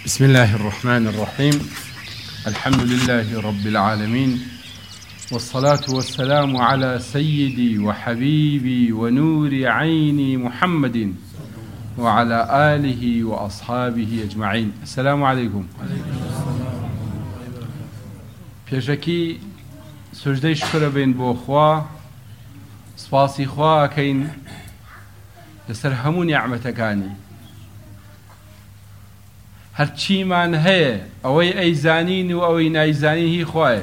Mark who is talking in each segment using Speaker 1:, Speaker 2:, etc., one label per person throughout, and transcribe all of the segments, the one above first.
Speaker 1: بسم الله الرحمن الرحيم. الحمد لله رب العالمين، والصلاة والسلام على سيدي وحبيبي ونور عيني محمد وعلى آله وأصحابه أجمعين. السلام عليكم. پێشەکی سوژدەی شکرە بین بۆ خوا، سپاسی خوا ئەکەین لەسەر هەموو نیعمەتەکانی. هەرچیمان هەیە ئەوەی ئەیزانین و ئەوەی نایزانین هی خوایە.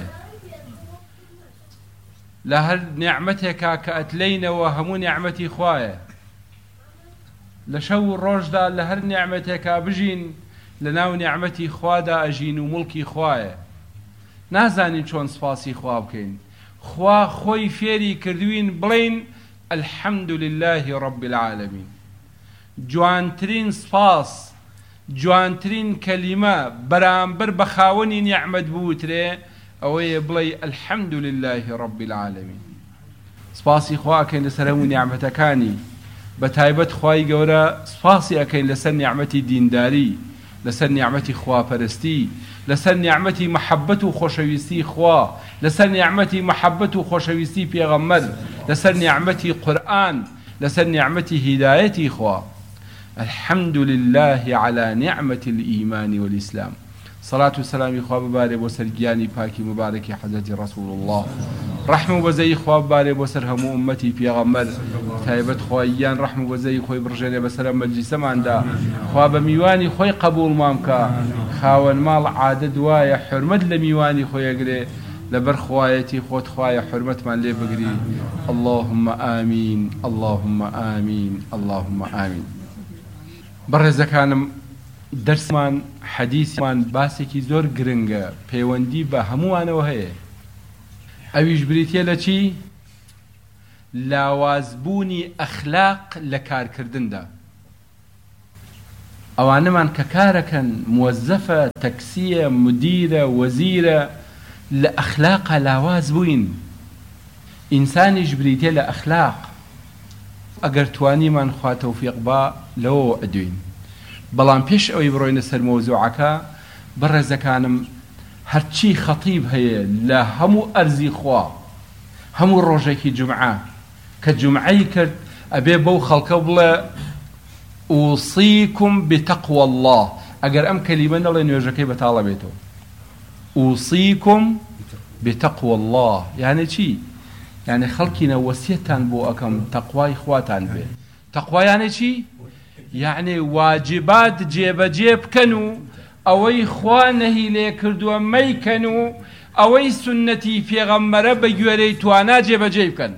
Speaker 1: لە هەر نیعمەتێکا کە ئەتلەینەوە هەموو نیعمەتی خوایە. لە شەو و ڕۆژدا لە هەر نیعمەتێکا بژین لە ناو نیعمەتی خوادا ئەژین و موڵکی خوایە. نازانین چۆن سپاسی خوا بکەین. خوا خۆی فێری کردوین بڵین الحەمد لله رب العالمین. جوانترین سپاس، جوانترین کەلیمە بەرامبەر بە خاوەنی نیعمەت بوترێ ئەوەیە بڵێ الحەمد لله رب العالمین. سپاسی خوا ئەکەین لەسەر هەموو نیعمەتەکانی، بە تایبەت خوای گەورە سپاسی ئەکەین لەسەر نیعمەتی دینداری، لەسەر نیعمەتی خواپەرستی، لەسەر نیعمەتی مەحەبەت و خۆشەویستی خوا، لەسەر نیعمەتی مەحەبەت و خۆشەویستی پێغەمبەر، لەسەر نیعمەتی قورئان، لەسەر نیعمەتی هیدایەتی خوا. الحمد لله على نعمة الإيمان والإسلام. صلاة والسلام خوا ببارێ بۆ سەر گیانی پاکی مبارەکی حەزەتی رەسوول الله. ڕەحم و بەزەی خوا ببارێ بۆ سەر هەموو ئومەتی پێغەمبەر، تایبەت خواییان ڕەحم و بەزەی خۆی بڕژێنێ بەسەر مەجلیسەماندا. خوا بە میوانی خۆی قبوڵمان بکە. خاوەن ماڵ عادەت وایە حورمەت لە میوانی خۆی ئەگرێ، لەبەر خوایەتی خۆت خوایە حورمەتمان لێ بگری. اللهم آمین، اللهم آمین، اللهم آمین. بەڕێزەکانم، دەرسمان حەدیثمان باسێکی زۆر گرنگە، پەیوەندی بە هەمووانەوە هەیە. ئەویش بریتە لە چی؟ لاوازبوونی ئەخلاق لە کارکردندا. ئەوانەمان کە کارەکەن، موەزەفە، تەکسیە، مدیرە، وەزیرە، لە ئەخلاقە لاواز بووین. ئینسانیش بریتە لە ئەخلاق. ئەگەر توانیمان خوا تەوفیق با لەوە ئەدوین. بەڵام پێش ئەوەی بڕۆینە سەر مۆزوعەکە، بەڕێزەکانم، هەرچی خەتیب هەیە لە هەموو ئەرزی خوا، هەموو ڕۆژێکی جومعە کە جومعەی کرد ئەبێ بەو خەڵکە بڵێ ئوصیکم بتەقوى الله. ئەگەر ئەم کەلیمە نەڵێ نوێژەکەی بەتاڵە بێتەوە. ئوصیکم بتەقوى الله یعنی چی؟ یعنی خەڵکینە وەسیەتان بۆ ئەکەم تەقوای خواتان بێ. تەقوا یعنی چی؟ یعنی واجبات جێبەجێ بکەن و ئەوەی خوا نەهی لێ کردووە مەیکەن و ئەوەی سونەتی پێغەمبەرە بە گوێرەی توانا جێبەجێ بکەن.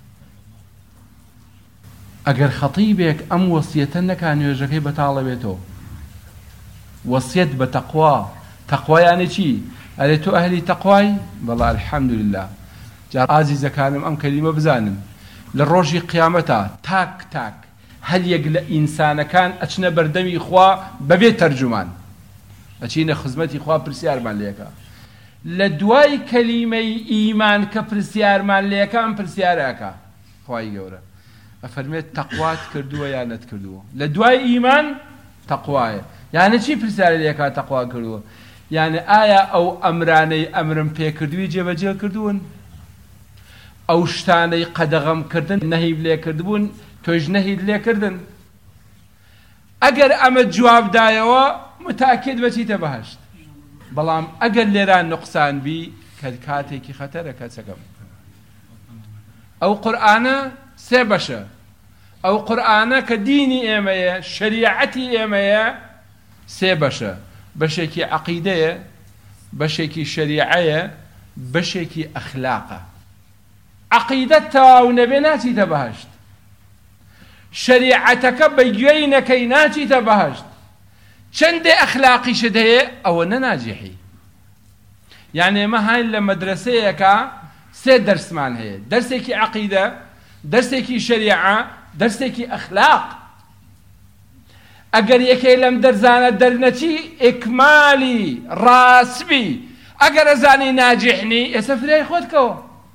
Speaker 1: ئەگەر خەتیبێک ئەم وەسیەتە نەکا نوێژەکەی بەتاڵە بێتەوە. وەسیەت بە تەقوا. تەقوا یعنی چی؟ ئەرێ تۆ ئەهلی تەقوای؟ بەڵێ الحەمدولله. جار ئازیزەکانم ئەم کەلیمە بزانن، لە ڕۆژی قیامەتە تاک تاک هەریەک لە ئینسانەکان ئەچنە بەردەمی خوا بەبێ تەرجومان، ئەچینە خزمەتی خوا، پرسیارمان لێکە. لە دوای کەلیمەی ئیمان کە پرسیارمان لێکە، ئەم پرسیارەکە خوای گەورە ئەفەرمێت تەقوات کردووە یان نەت کردووە. لە دوای ئیمان تەقوایە. یعنی چی پرسیارە لێکە تەقوا کردووە؟ یعنی ئایا ئەو ئەمرانەی ئەمرم پێکردووی جێبەجێ کردوون؟ ئەو شتانەی قەدەغەم کردن نەهی لێ کردبوون تۆش نەهید لێ کردن؟ ئەگەر ئەمە جوابدایەوە متاکد بەچیتە بەهەشت. بەڵام ئەگەر لێران نوقسان بی کە کاتێکی خەتەرە کەسەکەم. ئەو قورئانە سێ بەشە. ئەو قورئانە کە دینی ئێمەیە، شەریعەتی ئێمەیە، سێ بەشە. بەشێکی عەقیدەیە، بەشێکی شەریعەیە، بەشێکی ئەخلاقە. عەقیدەت تەواو نەبێ ناچیتە بەهەشت. شەریعەتەکە بەگوێی نەکەی ناچیتە بەهەشت. چەندێ ئەخلاقیشت هەیە ئەوە نەناجیحی. یعنی ئێمە هاین لە مەدرسەیەکە سێ دەرسمان هەیە: دەرسێکی عەقیدە، دەرسێکی شەریعە، دەرسێکی ئەخلاق. ئەگەر یەکەی لەم دەرزانە دەرنەچی ئیکمالی ڕاسبی، ئەگەر ئەزانی ناجیحنی ئێستا فرای خۆتکەوە.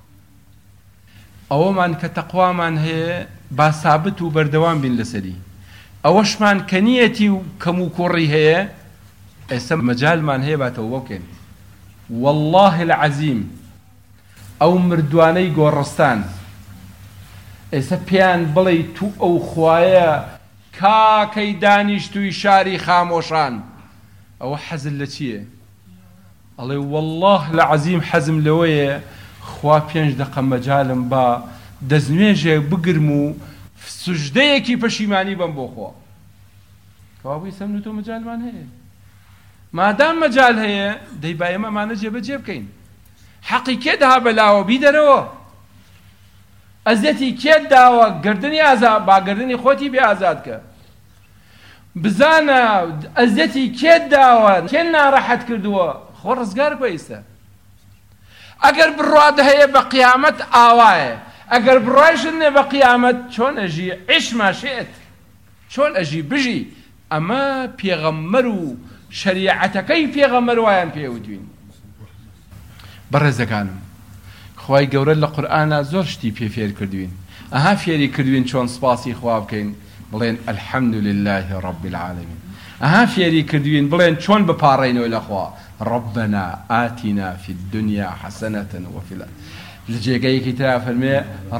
Speaker 1: ئەوەمان کە تەقوامان هەیە با سابت و بەردەوام بین لەسەری. ئەوەشمان کە نیەتی و کەم و کوڕی هەیە ئێستا مەجالمان هەیە باتەوە بکەین والله العەزیم ئەو مردوانەی گۆڕستان ئێستا پێیان بڵێ تو ئەو خوایە کاکەی دانیشتووی شاری خامۆشان ئەوە حەزت لە چییە؟ ئەڵێ والله العەزیم حەزم لەوەیە خوا 5 دقە مەجالم با دەستنوێژێک بگرم و سوژدەیەکی پەشیمانی بم بۆ خوا کەوابووی سەمن و تۆ مەجالمان هەیە مادام مەجال هەیە دەی با ئێمە ئەمانە جێبەجێ بکەین حەقی کێ داها بەلاوە بیدەرەوە ئەزیەتی کێت داوە گردنی ئازاد با گردنی خۆتی بێ ئازاد کە بزانە ئەزیەتی کێت داوە کێ ناڕەحەت کردووە خۆ ڕزگار بە ئێستا ئەگەر بڕوات هەیە بە قیامەت ئاوایە ئەگەر بڕایشت نێ بە قیامەت چۆن ئەژی عیش ماشێت چۆن ئەژی بژی ئەمە پێغەمبەر و شەریعەتەکەی پێغەمبەر وایان پێوتوین بەڕێزەکانم خوای گەورە لە قورئانە زۆر شتی پێ فێر کردوین ئەها فێری کردوین چۆن سپاسی خوا بکەین بڵێن الحەمد لله رب العالمین ئەها فێری کردوین بڵێن چۆن بپاڕێنەوە لە خوا ربنا آتنا في الدنيا حسنة وفي لجێگەیەکی ترا فەرمێ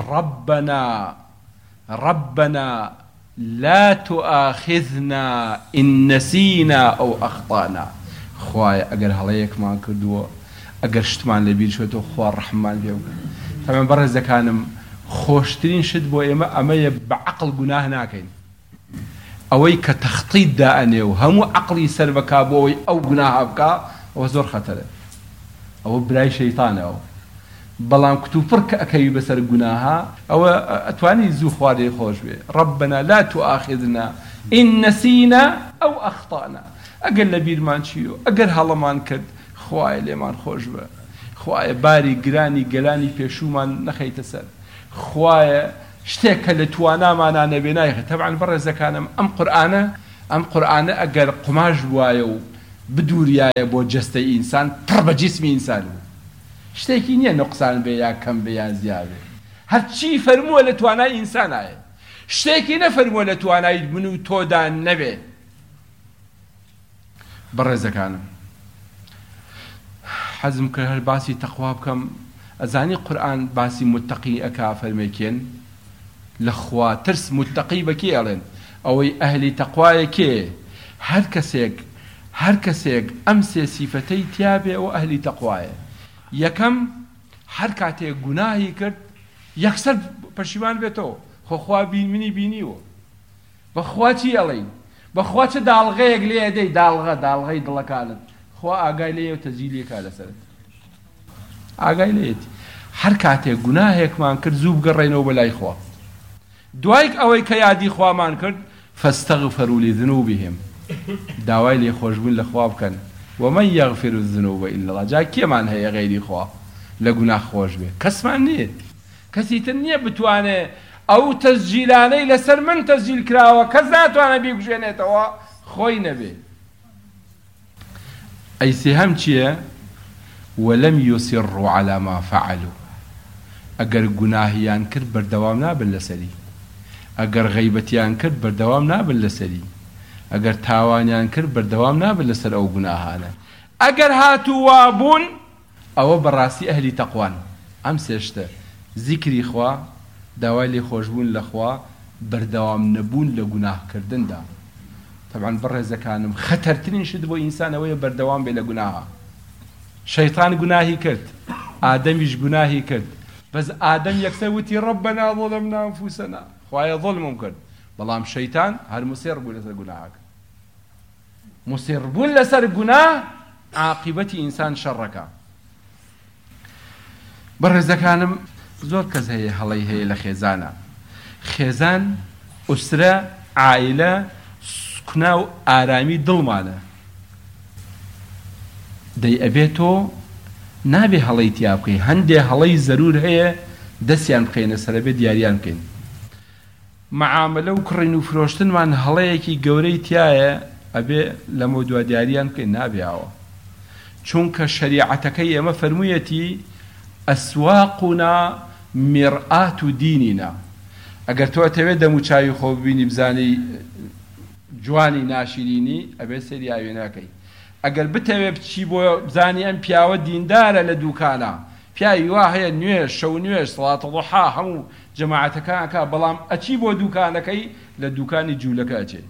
Speaker 1: ربنا لا تؤاخذنا إن نسينا أو أخطأنا خوایە ئەگەر هەڵەیەکمان کردووە ئەگەر شتمان لەبیر شوێتەوە خوا ڕەحممان پێ بکە تەمەن بەڕێزەکانم خۆشترین شت بۆ ئێمە ئەمەیە بە عەقڵ گوناه ناکەین ئەوەی کە تەخطیط دائەنێ و هەموو عەقڵی سەر بەکا بۆ ئەوەی ئەو گوناهە بکا ئەوە زۆر خەتەرە ئەوە برای شەیتانەوە بەڵام کتوپڕ کە ئەکەوی بەسەر گوناها ئەوە ئەتوانی زوو خوارێ خۆش بێ ربنا لا تؤاخذنا إن نسينا أو أخطأنا ئەگەر لە بیرمان چییە ئەگەر هەڵەمان کرد خوایە لێمان خۆش بە خوایە باری گرانی گەلانی پێشومان نەخەیتە سەر خوایە شتێک کە لە توانامانە نەبێ نایخێت تەبعاً بەڕێزەکانم ئەم قورئانە ئەگەر قماش بوایە و بدووریایە بۆ جەستەی ئینسان پڕ بە جیسمی ئینسان شتێکی نییە نقصان بێ یا کەم بێ یا زیادێ هەرچی فەرمووە لە توانای ئینسانایە شتێکی نەفەرمووە لە توانای من و تۆدا نەبێ بەڕێزەکانم حەزم کرد هەر باسی تەقوا بکەم ئەزانی قورئان باسی متەقی ئەکا فەرمێکێن لە خوا ترس متەقی بە کێ ئەڵێن ئەوەی ئەهلی تەقوایە کێ هەر کەسێک ئەم سێ سیفەتەی تیابێ ئەوە ئەهلی تەقوایە یەکەم هەر کاتێک گوناهی کرد یەکسەر پەشیمان بێتەوە خۆخوا منی بینیوە بەخوا چی ئەڵێین بەخوا چه داڵغەیەک لێ ئەدەی داڵغەی دڵەکانت خوا ئاگای لێیە و تەجیلێکا لەسەرت ئاگای لێیەتی هەر کاتێک گوناهێکمان کرد زوو بگەڕێنەوە بەلای خوا دوای ئەوەی کە یادی خوامان کرد فاستغفروا لذنوبهم داوای لێخۆشبوون لە خوا بکەن ومن يغفر الذنوب إلا الله جا کێمان هەیە غەیری خوا لە گوناه خۆش بێ کەسمان نییە کەسی تر نییە بتوانێ ئەو تەسجیلانەی لەسەر من تەسجیل کراوە کەس ناتوانە بیبژێنێتەوە خۆی نەبێ ئەی سێهەم چییە ولم يصروا على ما فعلوا ئەگەر گوناهیان کرد بەردەوام نابن لەسەری ئەگەر غەیبەتیان کرد بەردەوام نابن لەسەری ئەگەر تاوانیان کرد بەردەوام نابن لەسەر ئەو گوناهانە ئەگەر هاتووا بوون ئەوە بەڕاستی ئەهلی تەقوان ئەم سێشتە زیکری خوا داوای لێخۆشبوون لە خوا بەردەوام نەبوون لە گوناهکردندا طبعا بەڕێزەکانم خەتەرترین شت بۆ ئینسان ئەوەیە بەردەوام بێ لە گوناها شەیطان گوناهی کرد ئادەمیش گوناهی کرد بەس ئادەم یەکسەر وتی ربنا ظلمنا أنفسنا خوایە ظلمم کرد بەڵام شەیطان هەر مسێر بوو لەسەر گوناهاکە مسێر بوون لەسەر گوناه عاقبەتی ئینسان شەڕەکە بەڕێزەکانم زۆر کەس هەیە هەڵەی هەیە لە خێزانە خێزان ئوسرە عائلە سکنا و ئارامی دڵمانە دەی ئەبێ تۆ نابێ هەڵەی تیا بکەی هەندێ هەڵەی زەرور هەیە دەستیان بخەینە سەرەبێ دیاریان بکەین معاملە و کڕین و فرۆشتنمان هەڵەیەکی گەورەی تایە ئەبێ لەمە دوا دیاریان بکەین نابێەوە چونکە شەریعەتەکەی ئێمە فەرموویەتی ئەسواقنا مرئات دیننا ئەگەر تۆ ئەتەوێت دەموچاوی خۆ ببینی بزانی جوانی ناشرینی ئەبێ سەری ئاوێ ناکەی ئەگەر بتەوێ بچی بۆ بزانی ئەم پیاوە دیندارە لە دووکانە پیاوی وا هەیە نوێژ شەو نوێژ سەڵاتە ضوحا هەموو جەماعەتەکان ئەکا بەڵام ئەچی بۆ دووکانەکەی لە دووکانی جوولەکە ئەچێ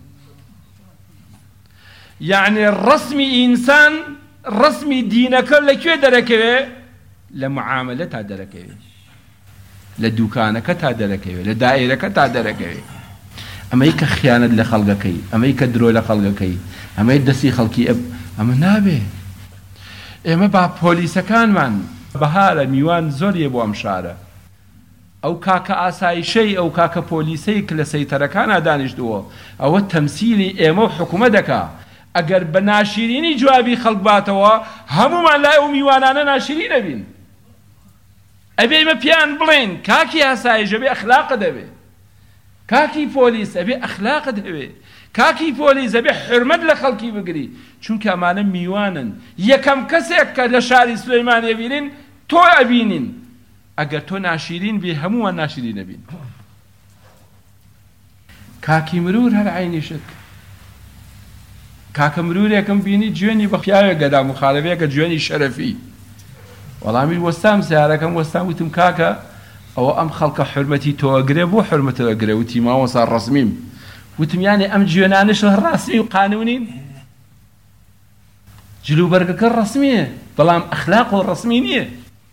Speaker 1: یعنی ڕسمی ئینسان ڕسمی دینەکە لەکوێ دەرەکەوێ لە معاملە تا دەرەکەوێ لە دووکانەکە تا دەرەکەوێ لە دائیرەکە تا دەرەکەوێ ئەمەی کە خیانەت لە خەڵگەکەی ئەمەی کە درۆ لە خەڵگەکەی ئەمەی دەستی خەڵکی ئەمە نابێ ئێمە با پۆلیسەکانمان بەهارە میوان زۆریە بۆ ئەم شارە ئەو کاکە ئاسایشەی ئەو کاکە پۆلیسەی کە لە سەیتەرەکانە دانیشتووە ئەوە تەمسیلی ئێمە و حکومە دەکا ئەگەر بە ناشرینی جوابی خەڵک باتەوە هەمومان لای ئەو میوانانە ناشری دەبین ئەبێ ئێمە پیان بڵێن کاکی ئاسایش ئەبێ ئەخلاقت دەبێ کاکی پۆلیس ئەبێ ئەخلاقت هەبێ کاکی پۆلیس ئەبێ حرمەت لە خەڵکی بگری چونکە ئەمانە میوانن یەکەم کەسێک کە لە شاری سولەیمانیە بینین تۆ ئەبینین ئەگەر تۆ ناشرین بێ هەمووان ناشرین ئەبین کاکی مرور هەر عینیشت کاکە مرورێکم بینی جوێنی بە پیاوێک گەدا مخالەفەیەکە جوێنی شەرەفی وەڵامی وەستام سیارەکەم وەستام وتم کاکە ئەوە ئەم خەڵکە حرمەتی تۆ ئەگرێ بۆ حرمەتە ئەگرێ وتی ماوەسا ڕەسمیم وتم یانێ ئەم جوێنانش ڕاسمی و قانونین جلوبەرگەکە ڕەسمیە بەڵام ئەخلاق و ڕەسمی نییە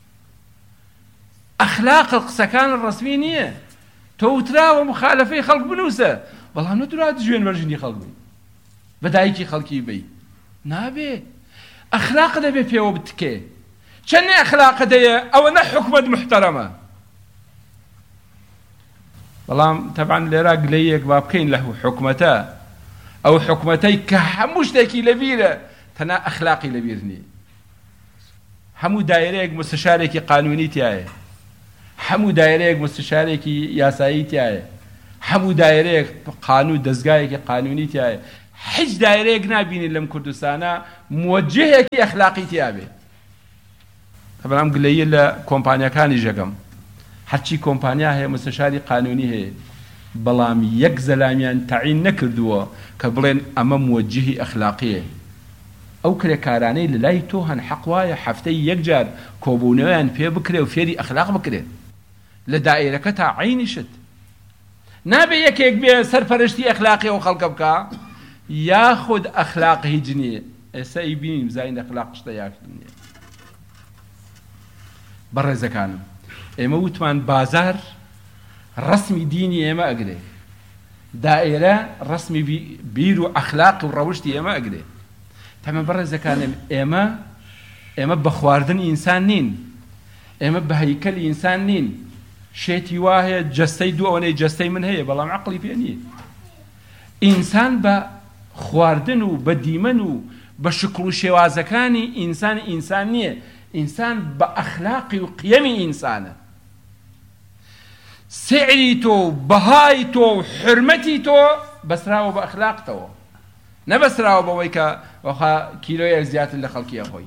Speaker 1: ئەخلاق قسەکان ڕەسمی نییە تۆ وتراوە مخالەفەی خەڵک بنووسە بەڵام نەتوانێت جوێن بەرژنی خەڵک بی بەدایکی خەڵکی بی نابێ ئەخلاق دەبێ پێوە بتکێ چەندێ ئەخلاق دەیە ئەوە نە حکومەت محتەرەمە بەڵام تەبعاً لێرە گلەیەک با بکەین لە حکومەتە ئەو حکومەتەی کە هەموو شتێکی لەبیرە تەنها ئەخلاقی لەبیر نییە هەموو دایرەیەک مستشارێکی قانونی تایە هەموو دایرەیەک مستشارێکی یاسایی تایە هەموو دایرەیەک قانون دەستگایەکی قانونی تایە هیچ دایرەیەک نابینی لەم کوردستانە موجهێکی ئەخلاقی تیابێ بەڵام گلەیە لە کۆمپانیەکانی ژەکەم هەرچی کۆمپانیا هەیە مستشاری قانونی هەیە بەڵام یەک زەلامیان تەعین نەکردووە کە بڵێن ئەمە موجهی ئەخلاقیە ئەو کرێکارانەی لە لای تۆ هەن حەق وایە هەفتەی یەک جار کۆبوونەوەیان پێ بکرێ و فێری ئەخلاق بکرێت لە دائیرەکە تا عینیشت نابێ یەکێک بێ سەرپەرشتی ئەخلاقی ئەو خەڵکە بکە یاخود ئەخلاق هیچ نییە ئێستا ئیبینیم زاین ئەخلاق شتە یاخود نییە بەڕێزەکانم ئێمە وتمان بازار ڕسمی دینی ئێمە ئەگرێ دائیرە ڕسمی بیر و ئەخلاق و ڕەوشتی ئێمە ئەگرێ تەمە بەڕێزەکانم ئێمە بە خواردن ئینسان نین ئێمە بە هەیکەلی ئینسان نین شێتی وا هەیە جەستەی دوو ئەوەنەی جەستەی من هەیە بەڵام عەقڵی پێ نییە ئینسان بە خواردن و بە دیمەن و بە شکل و شێوازەکانی ئینسان نییە ئینسان بە ئەخلاقی و قیەمی ئینسانە سعری تۆ بەهای تۆ و حرمەتی تۆ بەسراوە بە ئەخلاقتەوە نەبەسراوە بەوەی کە وەخا کیلۆیەک زیاتر لە خەڵکی ئەخۆی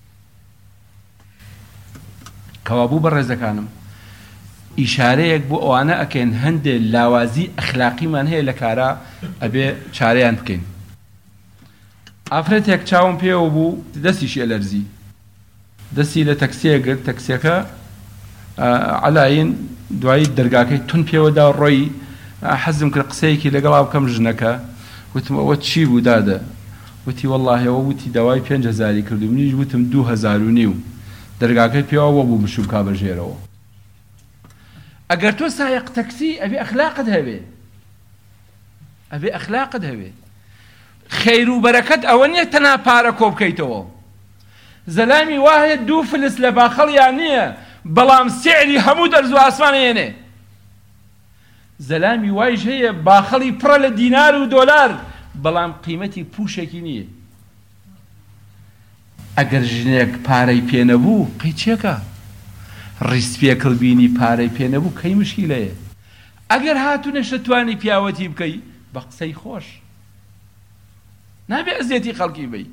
Speaker 1: کەوابوو بەڕێزەکانم ئیشارەیەک بۆ ئەوانە ئەکەن هەندێک لاوازی ئەخلاقیمان هەیە لە کارە ئەبێ چارەیان بکەین ئافرەتێک چاوم پێوە بوو دەستیشی ئەلەرزی دەستی لە تەکسیە گرت تەکسیەکە عەلاین دوایی دەرگاکەی تون پێوەدا ڕۆی حەزم کرد قسەیەکی لەگەڵا بکەم ژنەکە وتم ئەوە چی بوو دادە وتی وەڵڵاهی ئەوە وتی داوای 5,000 کردو منیش وتم 2,500 دەرگاکەی پێوە بوو بشوم کا بەژێرەوە ئەگەر تۆ سایق تەکسی ئەبێ ئەخلاقت هەبێ ئەبێ ئەخلاقت هەبێ خەیر و بەرەکەت ئەوە نییە تەنها پارە کۆ بکەیتەوە زەلامی وایە 2 فلس لە باخەڵیان نییە بەڵام سعری هەموو دەرز و ئاسمانە هێنێ زەلامی وایش هەیە باخەڵی پڕە لە دینار و دۆلار بەڵام قیمەتی پوشێکی نییە ئەگەر ژنێک پارەی پێ نەبوو قەی چێکە ڕیسپێکڵ بینی پارەی پێ نەبوو کەی مشکیلەیە ئەگەر هاتوونە شەتوانی پیاوەتی بکەی بە قسەی خۆش نابێ ئەزیەتی خەڵکی بی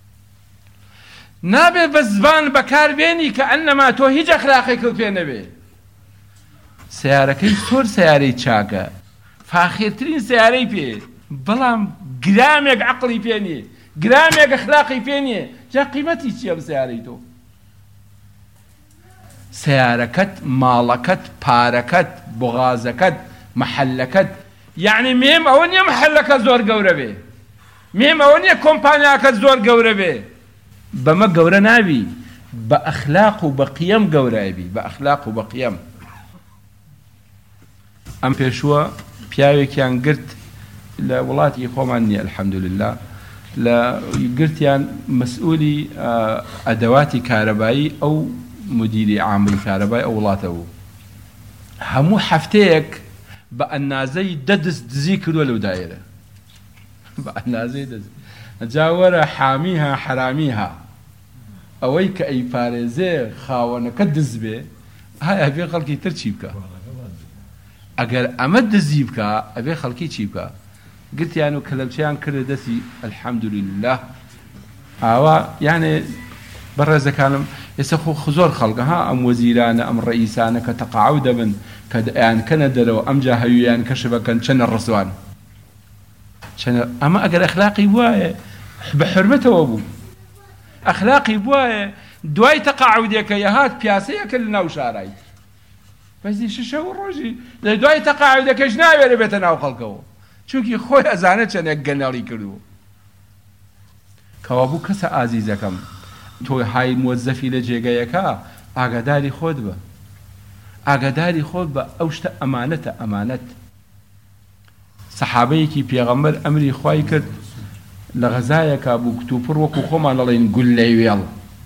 Speaker 1: نابێ بە زبان بەکاربێنی کە ئەنەما تۆ هیچ ئەخلاقێکت پێ نەبێ سیارەکەی زۆر سیارەی چاکە فاخێرترین سیارەی پێ بەڵام گرامێک عەقڵی پێ نییە گرامێک ئەخلاقی پێ نییە جا قیمەتی چییە بە سیارەی تۆ سیارەکەت ماڵەکەت پارەکەت بغازەکەت مەحەلەکەت یعنی مێم ئەوە نییە مەحەلەکە زۆر گەورە بێ مێم ئەوە نییە کۆمپانیاکەت زۆر گەورە بێ بەمە گەورە نابی بە ئەخلاق و بە قیەم گەورەبی بە ئەخلاق و بە قیەم ئەم پێشووە پیاوێکیان گرت لە وڵاتی خۆمان نییە الحەمدولله لە گرتیان مەسئولی ئەدەواتی کارەبایی ئەو مدیری عامل کارەبای ئەو وڵاتە بوو هەموو هەفتەیەک بە ئەندازەی دەست دزی کردووە لەو دایرە بە ئەندازەی دەست جاوەرە حامیها حرامیها ئەوەی کە ئەی پارێزێ خاوەنەکە دز بێ هەیە ئەبێ خەڵکی تر چی بکە ئەگەر ئەمە دزی بکە ئەبێ خەڵکی چی بکە گرتیان و کەلەمچیان کردە دەستی الحەمدولله ئاوا یانێ بەڕێزەکانم ئێستا خۆ زۆر خەڵکە ها ئەم وەزیرانە ئەم ڕئیسانە کە تەقاعو دەبن کە ئەیان کەنە دەرەوە ئەمجا هەویان کەشە بەکەن چەنە ڕسوان ئەمە ئەگەر ئەخلاقی وایە بە حرمەتەوە بوو ئەخلاقی وایە دوای تەقاعودێکە یەهات پیاسەیەکە لە ناو شارای بەزی شەو ڕۆژی لە دوای تەقاعودەکەش ناوێرە بێتە ناو خەڵکەوە چونکی خۆی ئەزانە چەندێک گەنەڵی کردووە کەوا بوو کەسە ئازیزەکەم تۆ های مۆزەفی لە جێگەیەکە ئاگاداری خۆت بە ئاگاداری خۆت بە ئەو شتە ئەمانەتە ئەمانەت سەحابەیەکی پێغەمبەر ئەمری خوای کرد لە غەزایەکە بوو کتوپڕ وەکو خۆمان دەڵێن گول لەی وێڵ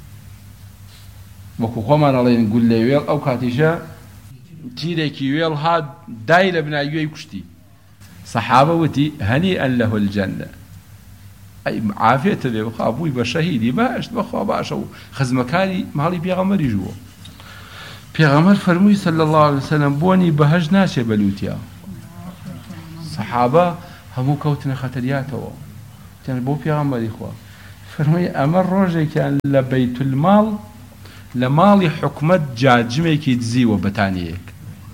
Speaker 1: وەکو خۆمان دەڵێن گول لەی وێڵ ئەو کاتیشە تیرێکی وێڵ هات دای لە بناگوێی کوشتی سەحابە وتی هەنیئەن لەهو الجەنە ئەی عافێتە لێ بخوا بووی بە شەهیدی باشت بەخوا باشە و خزمەکاری ماڵی پێغەمبەریش بووە پێغەمبەر فەرمووی صلی الله علیه وسلم بۆنی بەهەشت ناچێ بەلووتیا سەحابە هەموو کەوتنە خەتەریاتەوە بۆ پێغەمبەری خوا فەرمووی ئەمە ڕۆژێکیان لە بەیت الماڵ لە ماڵی حکومەت جاجمێکی دزیوە بەتانیەک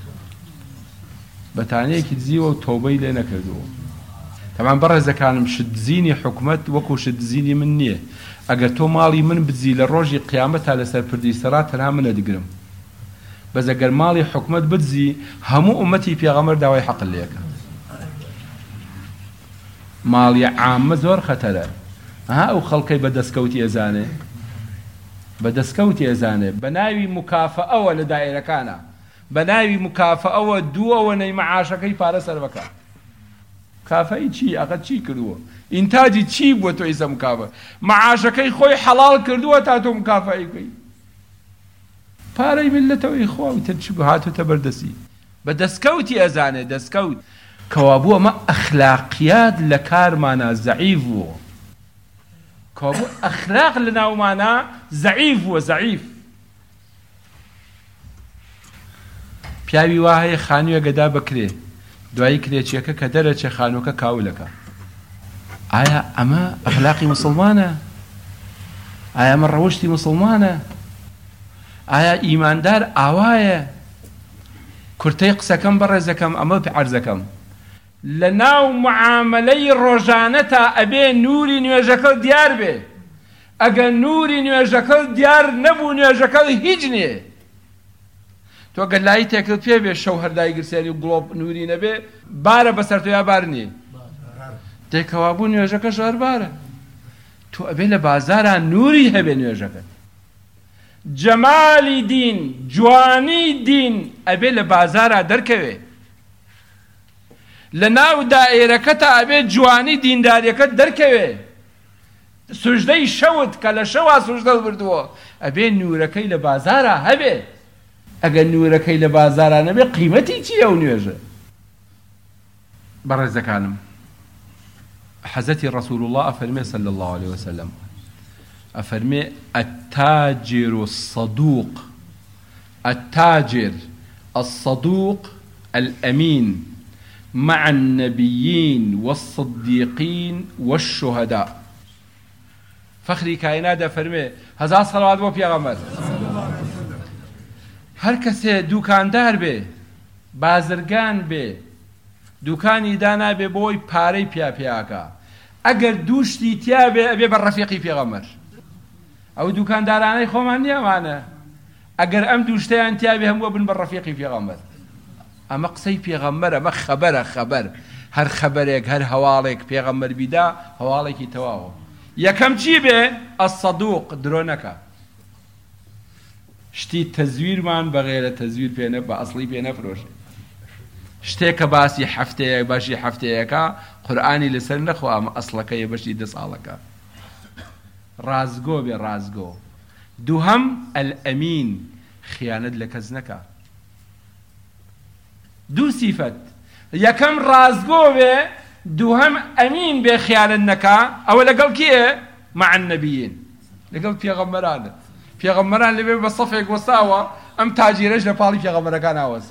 Speaker 1: بەتانەیەکی دزیوە و تۆبەی لێ نەکردووە تەمان بەڕێزەکانم شتدزینی حکومەت وەکو شتدزینی من نییە ئەگەر تۆ ماڵی من بدزی لە ڕۆژی قیامەتا لەسەر پردی سەرات تەنها منە دەگرم بەس ئەگەر ماڵی حکومەت بدزی هەموو ئومەتی پێغەمبەر داوای حەقل لێەکە ماڵی عامە زۆر خەتەرە ها ئەو خەڵکەی بەدەستکەوتی ئەزانێ بەدەستکەوتی ئەزانێ بە ناوی مکافەئەوە لە دایرەکانە بە ناوی مکافەئەوە دووەوە نەی مەعاشەکەی پارە سەر بەکە کافەی چی ئەقەت چی کردووە ئینتاجی چی بووە تۆ ئیسە مکافە مەعاشەکەی خۆی حەڵاڵ کردووە تا تۆ مکافەی بکەی پارەی ملەتەوەی خوا و تر چی بوو هاتوتە بەردەستی بەدەستکەوتی ئەزانێ دەستکەوت کەوا بووە ئەمە ئەخلاقیات لە کارمانە زەعیف بووە کەوا بوو ئەخلاق لە ناومانە زەعیف بووە زەعیف پیاوی وا هەیە خانوویە گەدا بکرێ دوایی کرێچیەکە کە دەرەچێ خانووەکە کاولەکە ئایا ئەمە ئەخلاقی مسلمانە ئایا ئەمە ڕەوشتی مسلمانە ئایا ئیماندار ئاوایە کورتەی قسەکەم بەڕێزەکەم ئەمە عەرزەکەم لە ناو معاملەی ڕۆژانەتا ئەبێ نووری نوێژەکە دیار بێ ئەگەر نووری نوێژەکە دیار نەبوو نوێژەکە هیچ نییە تۆ گەر لای تێکرد پێ بێ شەو هەردای گرسیاری و گڵۆب نووری نەبێ بارە بەسەر تۆ یا بار نییە تێکەوا بوو نوێژەکە شەوەر بارە تۆ ئەبێ لە بازارە نووری هەبێ نوێژەکەت جەمالی دین جوانی دین ئەبێ لە بازارە دەرکەوێ لە ناو دائیرەکەتە ئەبێ جوانی دینداریەکەت دەرکەوێ سوژدەی شەوت کە لە شەوا سوژدەت بردووە ئەبێ نورەکەی لە بازارە هەبێ ئەگەر نورەکەی لە بازارە نەبێ قیمەتی چییە و نوێژە بەڕێزەکانم حەزەتی ڕەسوول الله ئەفەرمێ صلی الله عليه وسلم أفرمي التاجر الصدوق التاجر الصدوق الأمين مع النبيين والصديقين والشهداء فخري كائنات فرمي هزار صلوات بو پیغمبر هر کسی دوکاندار بێ بازرگان بێ دوکانی دانا بێ بۆی پارەی پیاکە ئەگەر دووشتی تیابێ ئەبێ بە ڕەفیقی پێغەمبەر. ئەو دوکاندارانەی خۆمان نییەمانە ئەگەر ئەم دووشتیان تیابێ هەموو بن بە ڕەفیقی پێغەمبەر. ئەمە قسەی پێغەمبەر، ئەمە خەبەرە، خەبەر هەر خەبەرێک هەر هەواڵێک پێغەمبەر بیدا هەواڵێکی تەواوە. یەکەم چی بێ؟ ئەسەدوق، درۆ نەکە. شتی تەزویرمان بەغێرە تەزویر پێنە بە ئەسڵی پێ نەفرۆشێ. شتێکە باسی هەفتەیەک باشی هەفتەیەکە قورئانی لەسەر نەخوا ئەمە ئەسڵەکەیە بەشی 10 ساڵەکە. ڕازگۆ بێ، ڕازگۆ. دووهەم ئەلئەمین، خیانەت لە کەس نەکە. دوو سیفەت، یەکەم ڕازگۆ بێ، دووهەم ئەمین بێ، خیانەت نەکا. ئەوە لەگەڵ کێ؟ مع النەبیین، لەگەڵ پێغەمبەرانە. پێغەمبەران لەبێ بە سەفێک وەستاوە ئەم تاجیرەش لە پاڵی پێغەمبەرەکان ئاوەست.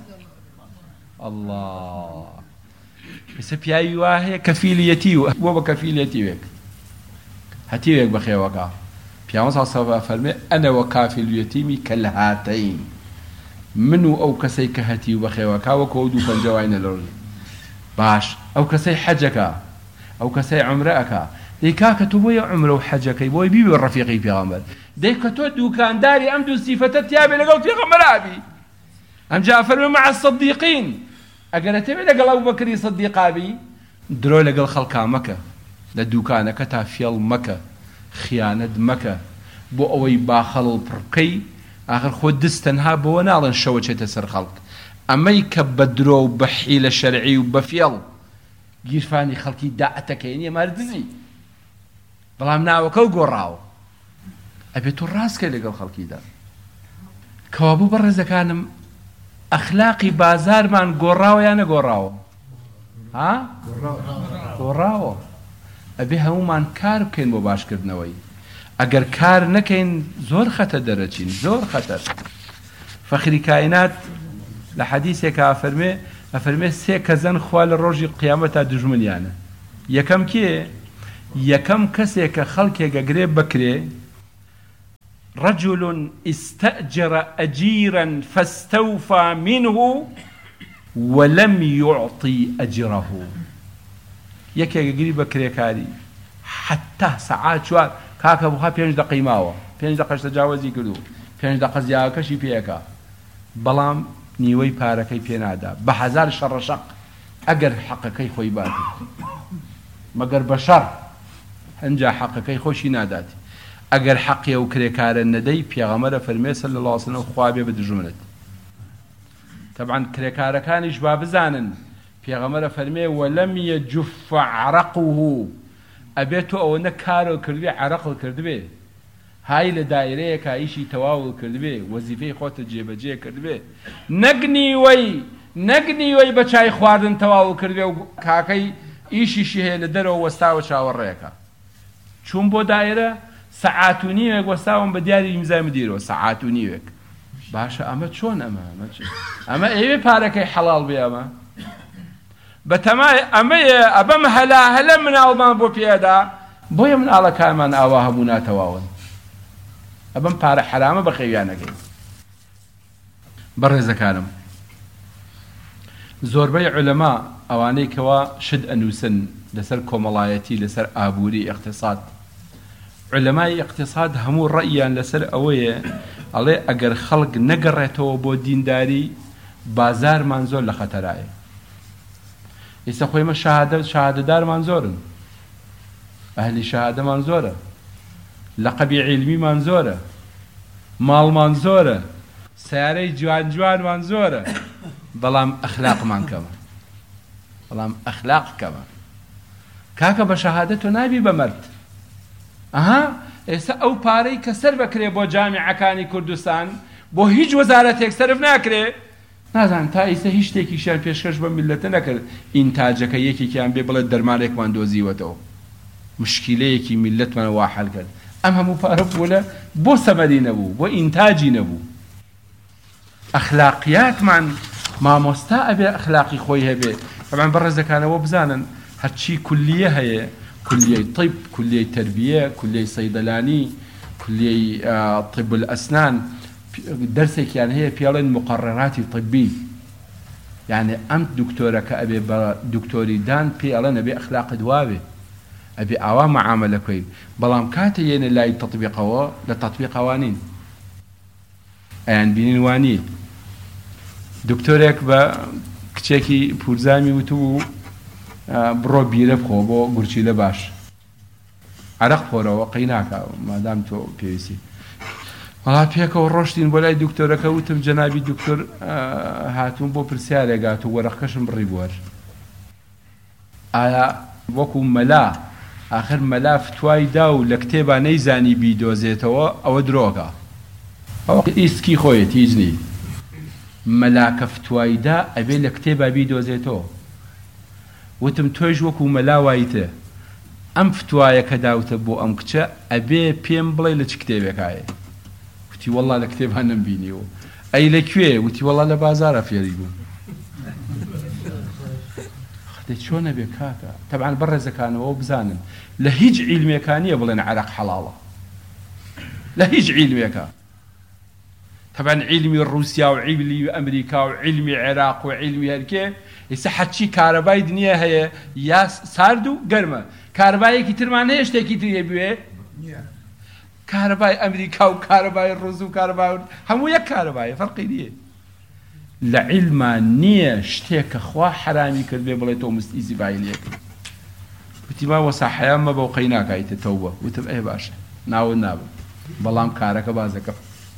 Speaker 1: الله، ئێستا پیاوی وا هەیە کەفیلیەتی و بۆ بە کەفیلیەتیوێک هەتیوێک بەخێوەکە. پیامبەر صلی الله علیه و فەرمێ ئەنە وەکافیل یەتیمی کەلهاتەین، من و ئەو کەسەی کە هەتی و بەخێوەکە وەکو ئەو دوو پەنجەوای نەلۆژ. باش، ئەو کەسەی حەجەکە، ئەو کەسەی عومرەکە، دەی کاکە تۆ بۆیە عومرە و حەجەکەی بۆی بیبێ ڕەفیقی پێغەمبەر. دەی کە تۆ دوکانداری ئەم دوو سیفەتە تیابێ لەگەڵ پێغەمبەر ئابی. ئەمجا فەرمێ مع الصدیقین، ئەگەر ئەتەوێ لەگەڵ ئەبوبەکری سەدیق ئابی، درۆ لەگەڵ خەڵکا مەکە، لە دوکانەکە تا فێڵ مەکە، خیانەت مەکە، بۆ ئەوەی با خەڵڵ پڕ بکەی. ئاخر خۆ دست تەنها بۆوە ناڵێن شەوە چێتە سەر خەڵک. ئەمەی کە بە درۆ و بە حیلە شەرعی و بە فێڵ گیرفانی خەڵکی داعەتەکەی نییە، مار دزی، بەڵام ناوەکە و گۆڕاوە. ئەبێت تۆ ڕاستکە لەگەڵ خەڵکیدا. کەوابوو بەڕێزەکانم، ئەخلاقی بازارمان گۆڕاوە یان نەگۆڕاوە؟ ها؟ گۆڕاوە. ئەبێ هەمومان کار بکەین بۆ باشکردنەوەی. ئەگەر کار نەکەین زۆر خەتە دەرەچین، زۆر خەتەر. فەخری کائینات لە حەدیثێکە ئەفەرمێ سێ کەزەن خوا لە ڕۆژی قیامەتا دژمنیانە. یەکەم کێ؟ یەکەم کەسێک کە خەڵکێک ئەگرێ بکرێ، رجل استأجر أجيرا فاستوفى منه ولم يعطي أجره. یەکێک ئەگری بەکرێکاری حتا سەعات چوار کاکە بخوا 5 دقەی ماوە، 5 دقەش تەجاوزی کردو، 5 دقە زیاکەشی پێیەکە، بەڵام نیوەی پارەکەی پێنادا بە 1000 شەڕەشەق ئەگەر حەقەکەی خۆی باتی، مەگەر بە شەڕ هەنجا حەقەکەی خۆشی ناداتی. ئەگەر حەقی ئەو کرێکارە نەدەی، پێغەمبەر فەرمێ صلی الله علیه وسلم خوا بێ بدژمنت. طبعا کرێکارەکانیش با بزانن، پێغەمبەر فەرمێ وەلەم یەجف عرقه، ئەبێت تۆ ئەوە نە کارۆ کردبێ عرەقڵ کردبێ، های لە دایرەیەکە ئیشی تەواو کردبێ، وەزیفەی خۆتە جێبەجێ کردبێ، نەگنیوەی بە چای خواردن تەواو کردبێ و کاکەی ئیشیشی هەیە لە دەرەوە وەستاوە چاوەڕێیەکە، چوون بۆ دایرە سەعات و نیوێک وەستاوم بە دیاری ئیمزای مدیرەوە، سەعات و نیوێک. باشە ئەمە چۆن؟ ئەمە ئێوێ پارەکەی حەڵاڵ بێ، ئەمە بەتەمای ئەمەیە، ئەبەم هەلا مناڵمان بۆ پێدا، بۆیە مناڵەکانمان ئاوا هەبوو ناتەواون. ئەبەم پارە حرامە بە خێویانەکەی. بەڕێزەکانم، زۆربەی عولەما ئەوانەی کەوا شت ئەنووسن لەسەر کۆمەڵایەتی، لەسەر ئابووری ئیقتیساد، علەمای ئیقتیساد هەموو ڕەئیان لەسەر ئەوەیە، ئەڵێ ئەگەر خەڵک نەگەڕێتەوە بۆ دینداری، بازارمان زۆر لە خەتەرایە. ئێستا خۆیمە شەهادەدارمان زۆرن، ئەهلی شەهادەمان زۆرە، لەقەبی عیلمیمان زۆرە، ماڵمان زۆرە، سیارەی جوان-جوانمان زۆرە، بەڵام ئەخلاقمان کەمە، بەڵام ئەخلاق کەمە. کاکە بە شەهادەت تۆ نابی بە مەرد. ئێستا ئەو پارەی کە سەر بکرێ بۆ جامیعەکانی کوردستان، بۆ هیچ وەزارەتێک سەرف ناکرێ، نازان تا ئێستا هیچ شتێکیشیان پێشکەش بە میلەتە نەکرد ئینتاجەکە یەکێکیان بێ بڵێ دەرمانێکمان دۆزیوەتەوە، مشکیلەیەکی میلەتمان وا حەل کرد. ئەم هەموو پارە بووە بۆ سەمەری نەبوو، بۆ ئینتاجی نەبوو. ئەخلاقیاتمان مامۆستا ئەبێ ئەخلاقی خۆی هەبێ. طبعاً بەڕێزەکانەوە بزانن هەرچی کولیە هەیە، كلية طب، كلية تربية، كلية صيدلاني، كلية طب الأسنان، درسك يعني هي بيالين مقررات طبية، يعني أمت دكتورة كأبي دكتوري دان بيالين أبي أخلاق دوابي، ئەبێ ئاوا مەعامەلەکەی بەڵام کاتە یێنە لای تەطبیقەوە لە تەطبیقەوانین ئەیان بینین وانی دکتۆرێک بە کچێکی پورزامی وتبوو بڕۆ بیرە بخۆ بۆ گورچی لە باش عەرەق خۆرەوە قەی ناکە مادام تۆ پێویستی وڵا پێکەوە ڕۆشتین بۆ لای دکتۆرەکە وتم جەنابی دکتۆر هاتوون بۆ پرسیارێکات و وەرەقەکەشم بڕی بوەر ئایا وەکو مەلا آخر مەلا فتوای دا و لە کتێبا نەیزانی بیدۆزێتەوە ئەوە درۆکە ئەوە ئیسکی خۆیەت هیچ نی مەلاکە فتوای دا ئەبێ لە کتێبا بیدۆزێتەوە وتم تۆیش وەکو مەلا وایتە ئەم فتوایە کە داوتە بۆ ئەم کچە ئەبێ پێم بڵێ لە چ کتێبێکایە وتی وەڵا لە کتێبا نەمبینیەوە ئەی لەکوێ وتی وەڵا لە بازارە فێری بووم چۆنە بێ کاکە تەبعاً بەڕێزەکانەوە بزانن لە هیچ عیلمێکانیە بڵێن عەرەق حەڵاڵە لە هیچ عیلمێکە تەبعاً عیلمی ڕووسیا و عیلمی ئەمریکا و عیلمی عێراق و عیلمی هەرکێ ئێستا حەچی کارەبای دنیا هەیە یا سارد و گەرمە کارەبایەکی ترمان هەیە شتێکی تر هەبوێ کارەبای ئەمریکا و کارەبای ڕووس و کارەبای هەموو یەک کارەبایە فەرقی نییە لە عیلمان نییە شتێک کە خوا حرامی کرد بێ بڵێ تۆ مستئیزی بای لێ کرد وتی ماوە ساحەیان مەبە و قەی ناکایتە تەوبە وتم ئەی باشە ناوت نابم بەڵام کارەکە بازەکە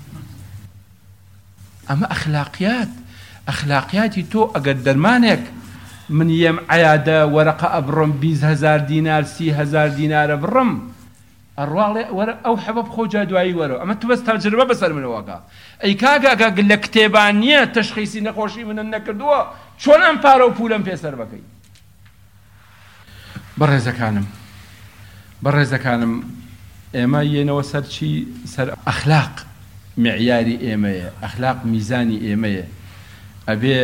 Speaker 1: ئەمە ئەخلاقیاتی تۆ ئەگەر دەرمانێک من یەم عەیادە وەرەقە ئەبڕم 20,000 دینار 30,000 دینارە بڕم ئەڕواڵێ وەرە ئەو حەبە بخۆ جا دوایی وەرەوە ئەمە تو بەس تەجربە بەسەر منەوەکە ئەی کاگە ئەگە لە کتێبان نییە تەشخیصی نەخۆشی منە نەکردووە چۆن ئەم پارە و پولەم پێسەر بکەی بەڕێزەکانم ئێمە یێنەوە سەر چی سەر ئەخلاق معیاری ئێمەیە ئەخلاق میزانی ئێمەیە ئەبێ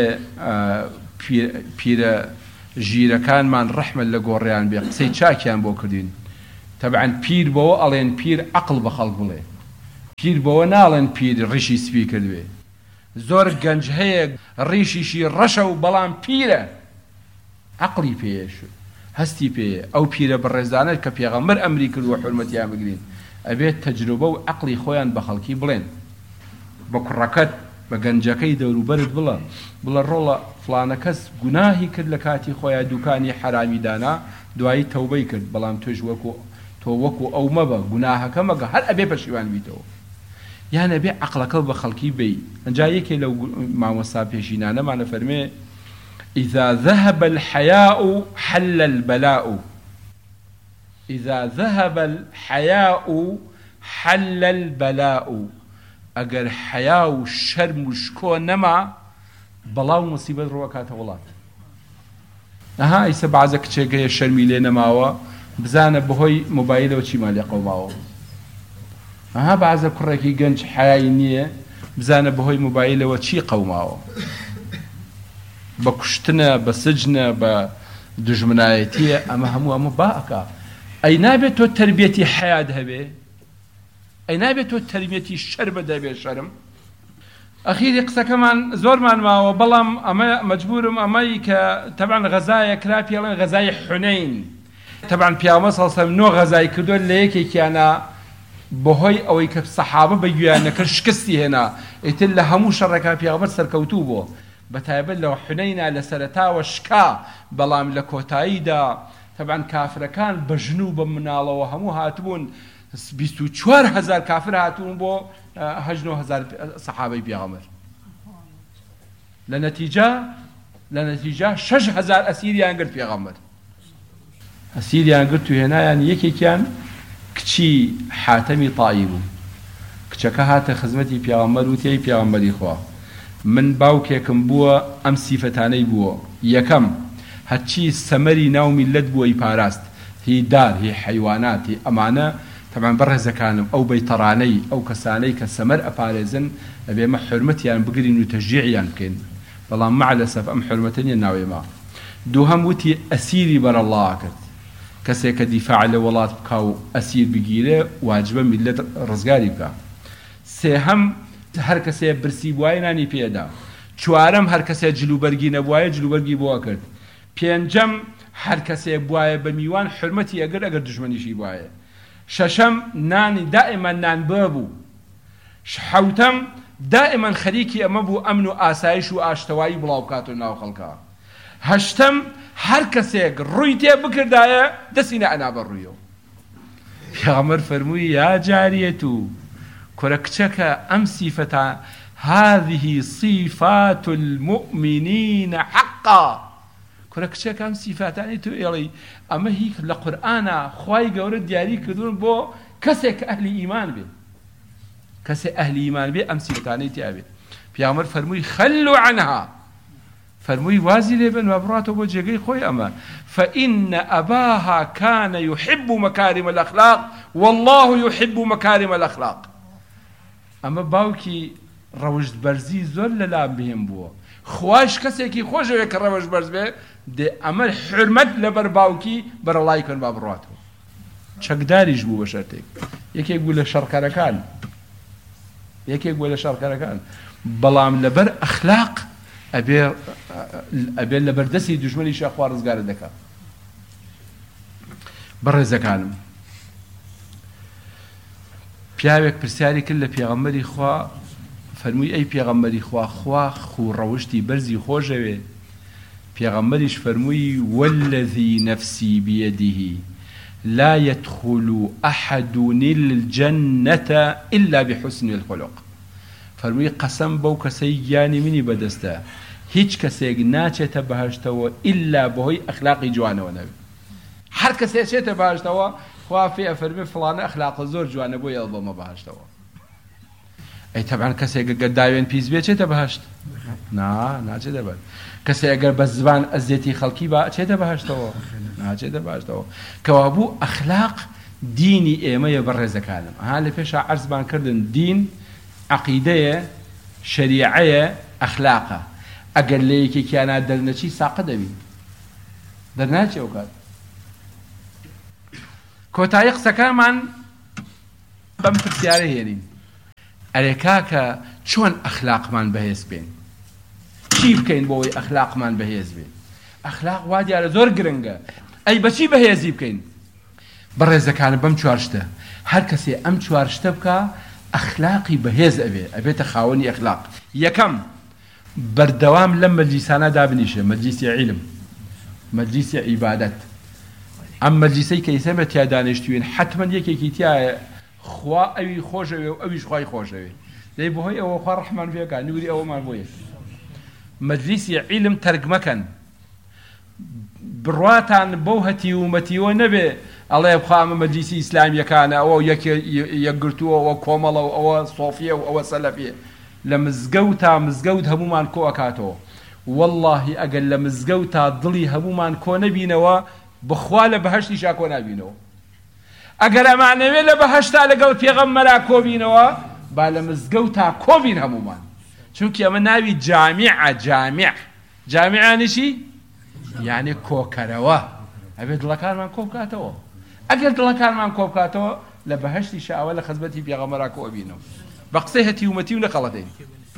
Speaker 1: پیرە ژیرەکانمان ڕەحمەت لە گۆڕیان بێ قسەی چاکیان بۆ کردین تەبعاً پیر بەوە ئەڵێن پیر عەقڵ بە خەڵک بڵێ پیر بەوە ناڵێن پیر ڕیشی سپی کردوێ زۆر گەنج هەیە ڕیشیشی ڕەشە و بەڵام پیرە عەقڵی پێیە هەستی پێیە ئەو پیرە بەڕێزانە کە پێغەمبەر ئەمری کردووە حورمەتیان بگرین ئەبێت تەجروبە و عەقڵی خۆیان بە خەڵکی بڵێن بە کوڕەکەت بە گەنجەکەی دەوروبەرت بڵە ڕۆڵە فلانە کەس گوناهی کرد لە کاتی خۆیان دوکانی حرامی دانا دوایی تەوبەی کرد بەڵام تۆش تۆ وەکو ئەو مەبە گوناهەکە مەگە هەر ئەبێ پەشیوان بیتەوە یان ئەبێ عەقڵەکە بە خەڵکی بێی ئەنجا یەکێ لەو مامۆستا پێشینانەمانە فەرمێ إذا ذهب الحياء حل البلاء إذا ذهب الحياء حل البلاء ئەگەر حیا و شەرم و شکۆ نەما بەڵاو مصیبەت ڕوەکاتە وڵات ئەها ئیسە بەعزە کچێک هەیە شەرمی لێ نەماوە بزانە بەهۆی مۆبایلەوە چیمان لێ قەوماوە ئەها بەعزە کوڕێکی گەنج حیایی نییە بزانە بەهۆی مۆبایلەوە چی قەوماوە بە کوشتنە بە سجنە بە دژمنایەتیە ئەمە هەموو باەکە ئەی نابێت تۆ تەربیەتی حیات هەبێ ئەی نابێت تۆ تەربیەتی شەر بەدەبێ شەرم ئەخیری قسەکەمان زۆرمان ماوە بەڵام ئەمە مەجبورم ئەمەی کە تەبعاً غەزایە کرا پێڵێن غەزای حونەین تەبعاً پیامبەر صلی الله علیه و سلم 9 غەزای کردووە لە یەکێکیانە بەهۆی ئەوەی کە سەحابە بە گوێیان نەکرد شکستی هێنا ئیتر لە هەموو شەڕێکا پیامبەر سەرکەوتوو بووە بەتایبەت لە حونەینا لە سەرەتاوە شکا بەڵام لە کۆتاییدا تەبعاً کافرەکان بە ژنو بە مناڵەوە هەموو هاتبوون 24,000 کافر هاتوون بۆ 8,000 سەحابەی پێغەمبەر لە نەتیجە 6,000 ئەسیریان گرت پێغەمبەر ئەسیریان گرت و هێنایان یەکێکیان کچی حاتەمی تایی بوو کچەکە هاتە خزمەتی پێغەمبەر و تێی پێغەمبەری خوا من باوکێکم بووە ئەم سیفەتانەی بووە یەکەم هەرچی سەمەری ناو میلەت بووەی پاراست هی دار هی حەیوانات هی ئەمانە تەبعاً بەڕێزەکانم ئەو بەیتەڕانەی ئەو کەسانەی کە سەمەر ئەپارێزن ئەبێمە حورمەتیان بگرین و تەشجیعیان بکەین بەڵام مع الأسف ئەم حورمەتە نیە ناوێمە دووهەم وتی ئەسیری بەرەڵڵا کرد کەسێک کە دیفاع لە وڵات بکا و ئەسیر بگیرێ واجبە میلەت ڕزگاری بکە سێهەم هەر کەسێ برسی بوایە نانی پێدا چوارەم هەر کەسێ جلوبەرگی نەبوایە جلوبەرگی بۆ کرد پێنجەم هەر کەسێک بواە بە میوان حرمەتی ئەگەر دژمنیشی بواە. شەشەم نانی دائما نان ببوو. حەوتەم دائما خەریکی ئەمە بوو ئەمن و ئاسایش و ئاشتەوایی بڵاو بکات و ناو خەڵکە. هەشتەم هەر کەسێک ڕووی تێ بکردایە دەستی نەئەنا بە ڕوویەوە. پێغەمبەر فەرمووی یا جاریەت و کورە کچەکە ئەم سیفەتە هذه صفات المؤمنين حقا. کورە کچەکە ئەم سیفاتانی تو ئێڵی ئەمە هیچ لە قورئانە خوای گەورە دیاری کردوون بۆ کەسێک ئەهلی ئیمان بێ. کەسێک ئەهلی ئیمان بێ ئەم سیفەتانەی تیا بێ. پێغەمبەر فەرمووی خەلوا عنها، فەرمووی وازی لێ بن و بڕاتەوە بۆ جێگەی خۆی ئەمە. فإن أباها كان يحب مكارم الأخلاق والله يحب مكارم الأخلاق. ئەمە باوکی ڕەوشت بەرزی زۆر لەلام بهێن بووە. خواش کەسێکی خۆشەوێت کە ڕەوشت بەرز بێ دێ ئەمە حرمەت لەبەر باوکی بەرەڵای کەن با بڕاتەوە. چەکداریش بوو بە شەرتێک. یەکێک بوو لە شەڕکەرەکان بەڵام لەبەر ئەخلاق ئەبێ لەبەر دەستی دوژمنی شەخوا ڕزگارە دەکات. بەڕێزەکانم پیاوێک پرسیاری کرد لە پێغەمبەری خوا، فەرمووی ئەی پێغەمبەری خوا خوو ڕەوشتی بەرزی خۆشەوێ. پێغەمبەریش فەرمووی والذی نەفسی بیەدیه لا يدخل أحد الجنة إلا بحسن الخلق. فەرمووی قەسەم بەو کەسەی گیانی منی بەدەستە هیچ کەسێک ناچێتە بەهەشتەوە ئیلا بەهۆی ئەخلاقی جوانەوە نەبێت. هەر کەسێک چێتە بەهەشتەوە خوا فێ ئەفەرمێ فڵانە ئەخلاقە زۆر جوانە بۆ یەڵ بەمە بەهەشتەوە. ئەی تەبعان کەسێک ئەگەر داوێن پیس بێ چێتە بەهەشت؟ ناچێتە بەهەشت. کەسێک ئەگەر بە زبان ئەزیەتی خەڵکی با چێتە بەهەشتەوە؟ ناچێتە بەهەشتەوە. کەوا بوو ئەخلاق دینی ئێمەیە بەڕێزەکانم. ها لە پێشا عەرزمان کردن دین عەقیدەیە، شەریعەیە، ئەخلاقە. ئەگەر لە یەکێکیانە دەرنەچی ساقە دەبی دەرناچێ ئەو کات. کۆتایی قسەکانمان بەم پرسیارە هێنین. ئەرێ کاکە چۆن ئەخلاقمان بەهێز بێن؟ چی بکەین بۆەوەی ئەخلاقمان بەهێز بێن؟ ئەخلاق وا دیارە زۆر گرنگە. ئەی بەچی بەهێزی بکەین؟ بەڕێزەکانم بەم چوارشتە هەر کەسێ ئەم چوارشتە بکە ئەخلاقی بەهێز ئەبێتە خاوەنی ئەخلاق. یەکەم بەردەوام لەم مەجلیسانە دابنیشە، مەجلیسی عیلم، مەجلیسی عیبادەت. ئەم مەجلیسەی کە ئێستا تیا دانیشتوین حتمەن یەکێکی تایە خوا ئەوی خۆشەوێ و ئەویش خوای خۆشەوێ. دەی بەهۆی ئەوە خوا ڕەحمان پێکات نووری ئەوەمان بۆیە. مەجلیسی عیلم تەرک مەکەن. بڕواتان بەو هەتیومەتیوە نەبێ ئەڵێ بخوا ئەمە مەجلیسی ئیسلامیەکانە ئەوە یەکگرتووە ئەوە کۆمەڵە و ئەوە سۆفیە و ئەوە سەلەفیە. لە مزگەوت تا مزگەوت هەمومان کۆ ئەکاتەوە. وەڵڵاهی ئەگەر لە مزگەوت تا دڵی هەمومان کۆ نەبینەوە بخوا لە بەهەشتیشا کۆ نابینەوە. ئەگەر ئەمانەوێ لە بەهەشتا لەگەڵ پێغەمبەرا کۆبینەوە با لە مزگەوت تا کۆبین هەمومان. چونکی ئەمە ناوی جامیعانیشی یعنی کۆکەرەوە. ئەبێ دڵەکانمان کۆ بکاتەوە. ئەگەر دڵەکانمان کۆ بکاتەوە لە بەهەشتیشا ئەوە لە خزمەتی پێغەمبەرا کۆبینەوە. بە قسەی هەتیومەتی و نەخەڵەتین.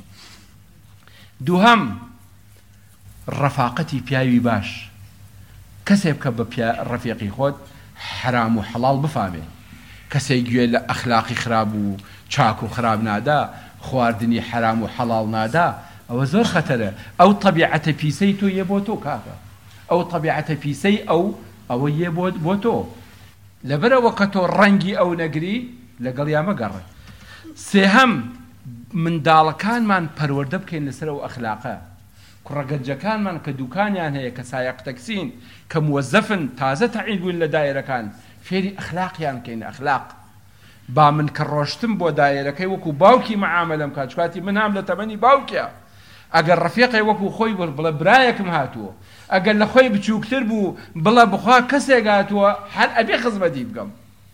Speaker 1: دووهەم ڕەفاقەتی پیاوی باش. کەسێک بکە بە ڕەفیقی خۆت حرام و حەڵاڵ بفامێ. کەسێک گوێ لە ئەخلاقی خراپ و چاک و خراپ نادا، خواردنی حرام و حەڵاڵ نادا، ئەوە زۆر خەتەرە. ئەو طەبیعەتە پیسەی تۆ یە بۆ تۆ کاکە. ئەو طەبیعەتە پیسەی ئەوە یە بۆ تۆ. لەبەرەوە کە تۆ ڕەنگی ئەو نەگری لەگەڵ یا مەگەڕێ. سێهەم منداڵەکانمان پەروەردە بکەین لەسەر ئەو ئەخلاقە. کوڕەگەنجەکانمان کە دوکانیان هەیە کە سایق تەکسین کە موەزەفن تازە تەعین بوون لە دایرەکان فێری ئەخلاقیان بکەین. ئەخلاق با من کە ڕۆشتم بۆ دایرەکەی وەکو باوکی مەعامەلەم کات چکاتی من هەم لە تەمەنی باوکیە. ئەگەر ڕەفیقی وەکو خۆی بڵێ برایەکم هاتووە، ئەگەر لە خۆی بچووکتر بوو بڵێ بخوا کەسێک هاتووە هەر ئەبێ خزمەتی بکەم.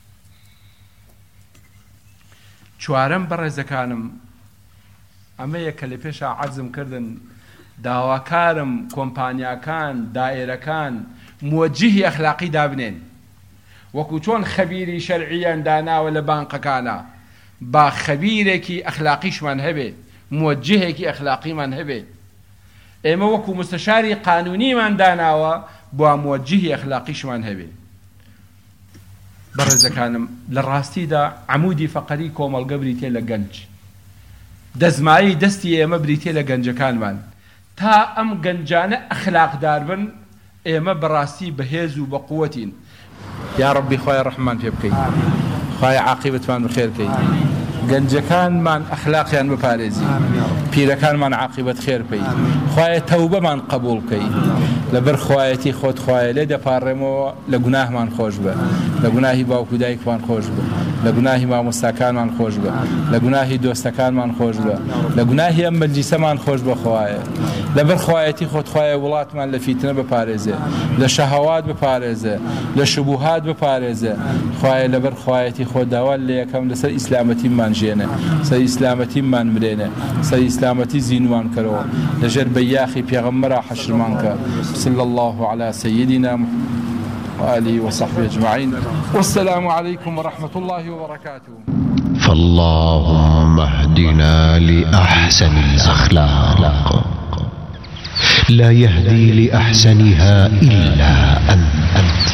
Speaker 1: چوارەم بەڕێزەکانم ئەمەیە کە لە پێشا عەرزم کردن داواکارم کۆمپانیاکان دائیرەکان موجهی ئەخلاقی دابنێن. وەکو چۆن خەبیری شەرعیان داناوە لە بانقەکانە با خەبیرێکی ئەخلاقیشمان هەبێ، موجهێکی ئەخلاقیمان هەبێ. ئێمە وەکو مستەشاری قانونیمان داناوە بۆ موجهی ئەخلاقیشمان هەبێ. بەڕێزەکانم لە ڕاستیدا عەمودی فەقەری کۆمەڵگە بریتێ لە گەنج، دەزمایی دەستی ئێمە بریتێ لە گەنجەکانمان. تا ئەم گەنجانە ئەخلاقدار بن ئێمە بەڕاستی بەهێز و بەقووەتین. یا ڕەبی خوای ڕەحمان پێ بکەیت، خوای عاقبەتمان بخێرکەی، گەنجەکانمان ئەخلاقیان بپارێزی، پیرەکانمان عاقبەت خێر بکەی، خوایە تەوبەمان قبول بکەی، لەبەر خوایەتی خۆت خوایە لێ دەپاڕێمەوە لە گوناهمان خۆش بە، لە گوناهی باوکو دایکمان خۆش بە، لە گوناهی مامۆستاکانمان خۆش بە، لە گوناهی دۆستەکانمان خۆش بە، لە گوناهی ئەم مەجلیسەمان خۆش بە خوایە، لەبەر خوایەتی خۆت خوایە وڵاتمان لە فیتنە بپارێزێ، لە شەهەوات بپارێزێ، لە شبوهات بپارێزێ، خوایە لەبەر خوایەتی خۆت داوا لە یەکەم لەسەر ئیسلامەتیمان ژێنێ، سەر ئیسلامەتیمان مرێنێ، سەر ئیسلامەتی زینوان کەرەوە، لەژێر بەیاخی پێغەمبەرا حەشرمان کە. صلى الله على سيدنا وآله وصحبه أجمعين، والسلام عليكم ورحمة الله وبركاته.
Speaker 2: فاللهم اهدنا لأحسن الأخلاق، لا يهدي لأحسنها إلا أنت،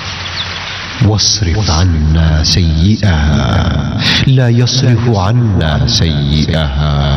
Speaker 2: واصرف عنا سيئها لا يصرف عنا سيئها